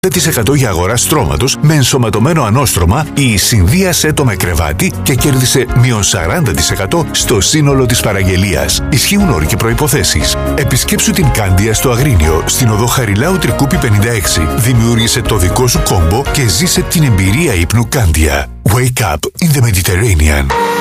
100% για αγορά στρώματος με ενσωματωμένο ανώστρωμα ή συνδύασέ το με κρεβάτι και κέρδισε μείον 40% στο σύνολο της παραγγελίας. Ισχύουν όροι και προϋποθέσεις. Επισκέψου την Κάνδια στο Αγρίνιο, στην οδό Χαριλάου Τρικούπη 56. Δημιούργησε το δικό σου κόμπο και ζήσε την εμπειρία ύπνου Κάνδια. Wake up in the Mediterranean.